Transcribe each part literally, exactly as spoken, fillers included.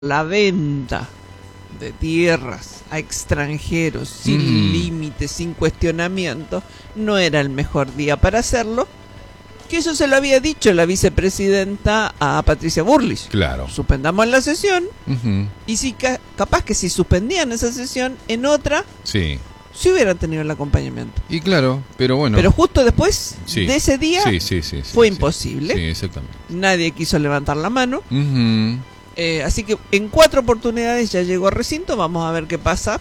la venta de tierras a extranjeros sin Mm. límites, sin cuestionamiento, no era el mejor día para hacerlo, que eso se lo había dicho la vicepresidenta a Patricia Bullrich. Claro. Suspendamos la sesión Ujú. y si ca- capaz que si suspendían esa sesión, en otra Sí. sí hubieran tenido el acompañamiento. Y claro, pero bueno. Pero justo después Sí. de ese día Sí, sí, sí, sí, fue sí. imposible. Sí, exactamente. Nadie quiso levantar la mano. Ujú. Eh, así que en cuatro oportunidades ya llegó a recinto. Vamos a ver qué pasa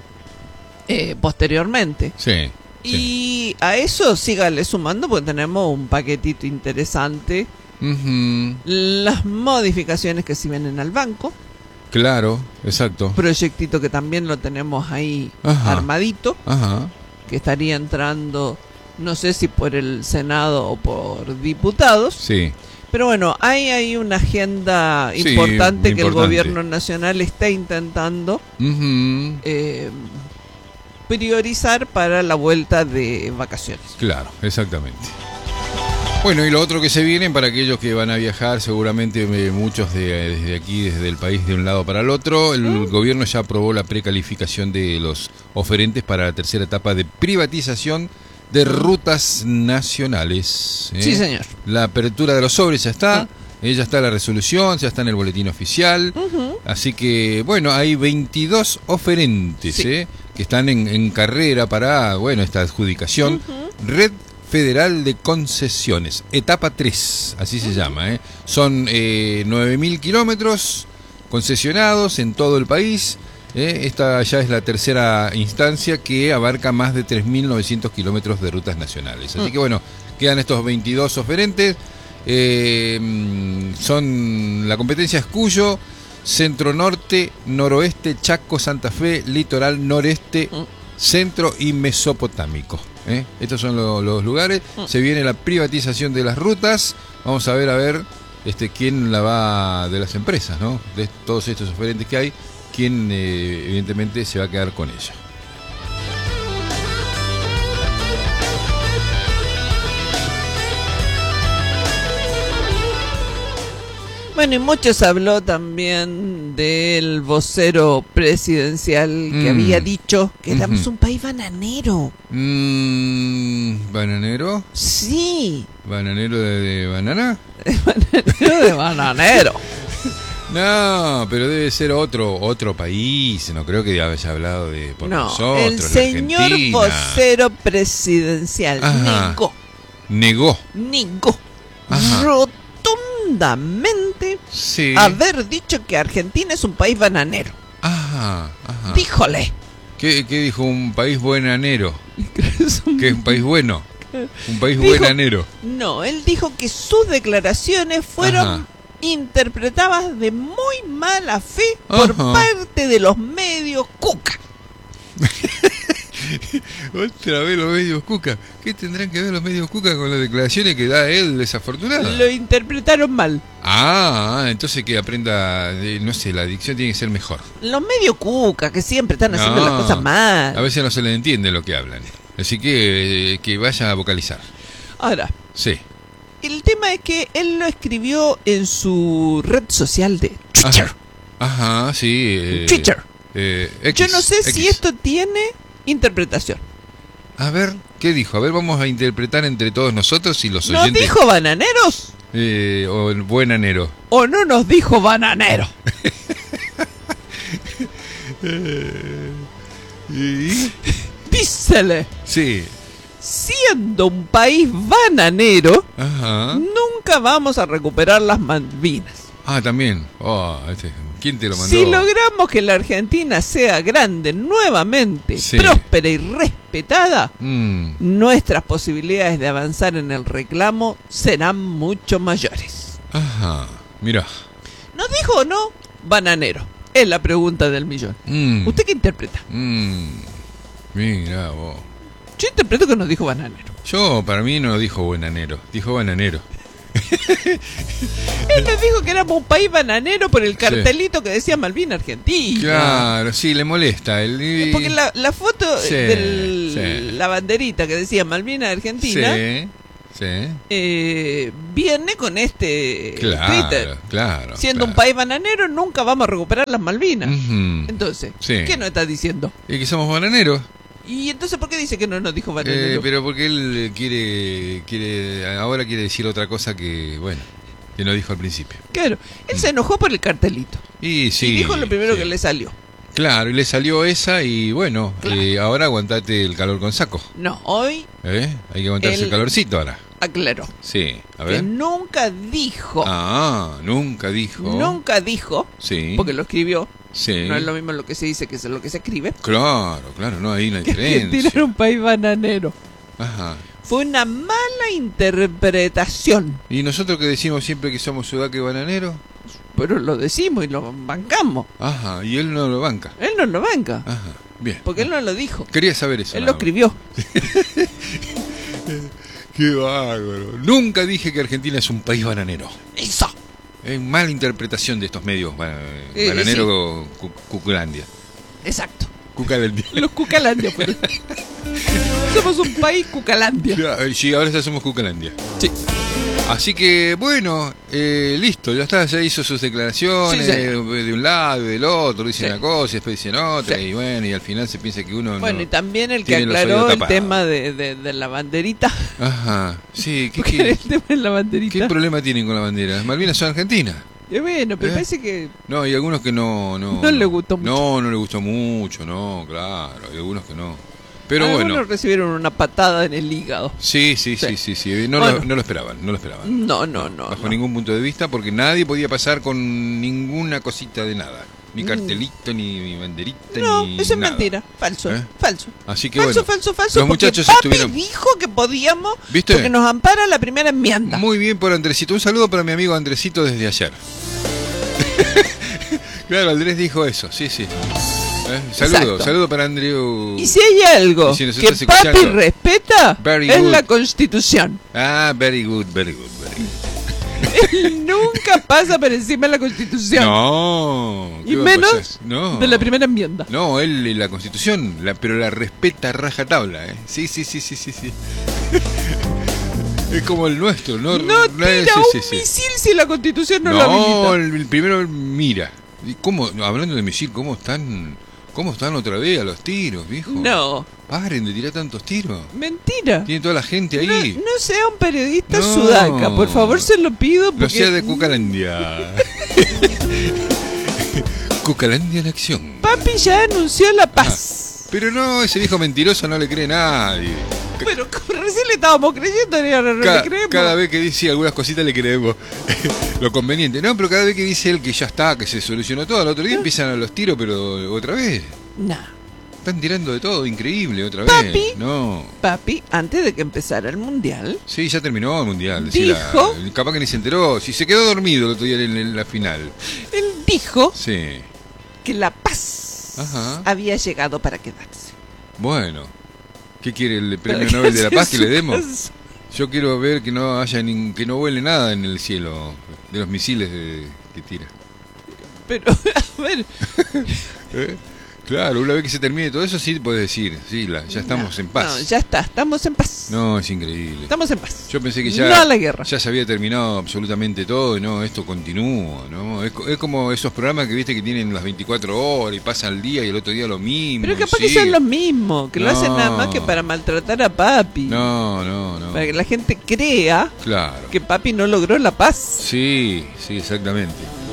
eh, posteriormente. Sí. Sí. Y a eso sígale sumando porque tenemos un paquetito interesante. Ujú. Las modificaciones que se vienen al banco. Claro, exacto. Proyectito que también lo tenemos ahí Ajá. armadito. Ajá. Que estaría entrando, no sé si por el Senado o por diputados. Sí. Pero bueno, hay ahí una agenda Sí, importante que el importante. gobierno nacional está intentando Ujú. eh, priorizar para la vuelta de vacaciones. Claro, exactamente. Bueno, y lo otro que se viene para aquellos que van a viajar, seguramente eh, muchos de, desde aquí, desde el país, de un lado para el otro, el ¿Mm? gobierno ya aprobó la precalificación de los oferentes para la tercera etapa de privatización de rutas nacionales. ¿eh? Sí, señor. La apertura de los sobres ya está, ¿Ah? eh, ya está la resolución, ya está en el boletín oficial. Ujú. Así que, bueno, hay veintidós oferentes Sí. ¿eh? que están en, en carrera para, bueno, esta adjudicación. Ujú. Red Federal de Concesiones, etapa tres, así se llama. ¿eh? Son eh, nueve mil kilómetros concesionados en todo el país. ¿eh? Esta ya es la tercera instancia que abarca más de tres mil novecientos kilómetros de rutas nacionales. Así Mm. que, bueno, quedan estos veintidós oferentes. Eh, mm, son la competencia es Cuyo, Centro Norte, Noroeste, Chaco, Santa Fe, Litoral Noreste, Mm. Centro y Mesopotámico. ¿eh? Estos son lo- los lugares. Mm. Se viene la privatización de las rutas. Vamos a ver, a ver, este, quién la va de las empresas, ¿no? De todos estos oferentes que hay, quién eh, evidentemente se va a quedar con ella. Bueno, y mucho se habló también del vocero presidencial que Mm. había dicho que éramos Ujú. un país bananero. Mm, ¿Bananero? Sí, ¿Bananero de, de banana? bananero de bananero. No, pero debe ser otro otro país. No creo que haya hablado de por No, nosotros, el la señor Argentina. vocero presidencial Ajá. negó, Negó. negó Ajá. rotundamente Sí. haber dicho que Argentina es un país bananero. Ajá, ajá. Díjole. ¿Qué, qué dijo? Un país buenanero. Es un- ¿Qué es un país bueno? Un país Dijo- buenanero. No, él dijo que sus declaraciones fueron Ajá. interpretadas de muy mala fe por Ajá. parte de los medios cuca. Otra vez los medios cuca. ¿Qué tendrán que ver los medios cuca con las declaraciones que da él desafortunada? Lo interpretaron mal. Ah, entonces que aprenda, de- no sé, la dicción tiene que ser mejor. Los medios cuca que siempre están haciendo No, las cosas mal. A veces no se les entiende lo que hablan. Así que eh, que vaya a vocalizar. Ahora, Sí. el tema es que él lo escribió en su red social de Twitter. Ajá, Ajá, sí. eh, Twitter. eh, X, Yo no sé si X. esto tiene interpretación. A ver, ¿qué dijo? A ver, vamos a interpretar entre todos nosotros y los ¿Nos oyentes. dijo bananeros Eh, o el buenanero. o no nos dijo bananero? Y- Dísele. Sí. Siendo un país bananero, Ajá. nunca vamos a recuperar las Malvinas. Ah, también. Oh, este, ¿quién te lo mandó? Si logramos que la Argentina sea grande nuevamente, Sí. próspera y respetada, Mm, nuestras posibilidades de avanzar en el reclamo serán mucho mayores. ajá. Mira. ¿Nos dijo o no bananero? Es la pregunta del millón. Mm, ¿Usted qué interpreta? mm, mira vos. Yo interpreto que nos dijo bananero. Yo, para mí, no dijo buenanero. Dijo bananero. Él nos dijo que éramos un país bananero por el cartelito que decía Malvina Argentina. Claro, sí, le molesta. El... Porque la, la foto Sí, de sí. la banderita que decía Malvina Argentina Sí, Sí. eh, viene con este Claro, Twitter. claro. Siendo claro. un país bananero, nunca vamos a recuperar las Malvinas. Ujú. Entonces, Sí. ¿qué nos está diciendo? Y que somos bananeros. ¿Y entonces por qué dice que no nos dijo Eh, bananero? pero porque él quiere, quiere, ahora quiere decir otra cosa que, bueno, que no dijo al principio. Claro, él se enojó por el cartelito. Y sí. y dijo lo primero sí. que le salió. Claro, y le salió esa y bueno, Claro. eh, ahora aguantate el calor con saco. No, hoy ¿Eh? Hay que aguantarse Él- el calorcito ahora. aclaró Sí, a que ver. nunca dijo, Ah, nunca dijo. nunca dijo, Sí. porque lo escribió, Sí. no es lo mismo lo que se dice que es lo que se escribe, Claro, claro, no hay una que diferencia. Argentina era un país bananero. Ajá. Fue una mala interpretación, Y nosotros que decimos siempre que somos sudaque bananero. pero lo decimos y lo bancamos. Ajá, y él no lo banca. Él no lo banca, Ajá, bien. porque él no lo dijo, Quería saber eso. él lo nada más. escribió. Qué bárbaro. Nunca dije que Argentina es un país bananero. Eso. Es mala interpretación de estos medios ba- Eh, bananero cu- Cuculandia. Exacto. Cucalandia. Los Cucalandia, pues. Somos un país Cucalandia. Claro, sí, ahora ya somos Cucalandia. Sí. Así que, bueno, eh, listo, ya está, ya hizo sus declaraciones Sí, de, señor. de un lado y del otro, dice Sí. una cosa y después dicen otra, Sí. y bueno, y al final se piensa que uno Bueno, no... y también el que tiene los aclaró oídos el tapados. tema de, de, de la banderita. Ajá, sí, ¿qué, Porque qué, el tema de la qué banderita. problema tienen con la bandera? Malvinas son argentinas. Y bueno, pero ¿Eh? parece que No, hay algunos que no... No, No le gustó mucho. No, no le gustó mucho, no, claro, hay algunos que no. Pero algunos bueno, recibieron una patada en el hígado. sí, sí, sí, Sí. sí, sí, no, Bueno. lo, no lo esperaban, no lo esperaban. No, no, no. Bajo no. ningún punto de vista, porque nadie podía pasar con ninguna cosita de nada. Ni Mm. cartelito, ni, ni banderita, No, ni eso es nada. mentira. Falso, ¿Eh? falso. Así que Falso, bueno, falso, falso. los porque muchachos papi estuvieron... dijo que podíamos, ¿Viste? porque nos ampara la primera enmienda. Muy bien por Andresito. Un saludo para mi amigo Andresito desde ayer. Claro, Andrés dijo eso, sí, sí. ¿Eh? Saludo, Exacto. saludo para Andrew. Y si hay algo Y si nos que estás papi escuchando, respeta, very es good. la Constitución. Ah, very good, very good, very good. Él nunca pasa por encima de la Constitución. No. ¿qué y va a menos pasar? No. de la primera enmienda. No, él la Constitución, la, pero la respeta a rajatabla, ¿eh? Sí, sí, sí, sí, sí, sí. Es como el nuestro, ¿no? No eh, tira sí, un sí, sí. misil si la Constitución no, lo No, habilita. el, el primero mira. ¿Y cómo, hablando de misil, cómo están, cómo están otra vez a los tiros, viejo? No, Paren de tirar tantos tiros. mentira. Tiene toda la gente No, ahí. no sea un periodista No. sudaca, por favor, se lo pido. No Porque sea de Cucalandia. Cucalandia en acción. papi ya anunció la paz. Pero no, ese viejo mentiroso no le cree nadie. Bueno, como recién le estábamos creyendo, y ahora no Ca- le creemos. cada vez que dice algunas cositas le creemos. Lo conveniente. No, pero cada vez que dice él que ya está, que se solucionó todo, al otro día empiezan a los tiros, pero otra vez. No, Están tirando de todo, increíble, otra Papi. vez. No. papi, antes de que empezara el mundial, Sí, ya terminó el mundial. decila. Dijo- Capaz que ni se enteró. Si se quedó dormido el otro día en, en la final. él dijo Sí. que la paz Ajá. había llegado para quedarse. Bueno. ¿Qué quiere el premio Para Nobel de la quedarse Paz que en le su demos? casa. Yo quiero ver que no haya nin- que no vuele nada en el cielo de los misiles de- que tira. Pero, a ver, ¿Eh? Claro, una vez que se termine todo eso, sí puedes decir, sí, la- ya estamos no, en paz. No, ya está, estamos en paz. No, es increíble. Estamos en paz. Yo pensé que ya, No a la guerra. ya se había terminado absolutamente todo y no, esto continúa, ¿no? Es, co- es como esos programas que viste que tienen las veinticuatro horas y pasa el día y el otro día lo mismo. Pero y capaz que sigue. son lo mismo, que lo hacen nada más No. que para maltratar a papi. No, no, no. Para que la gente crea Claro. que papi no logró la paz. Sí, sí, exactamente.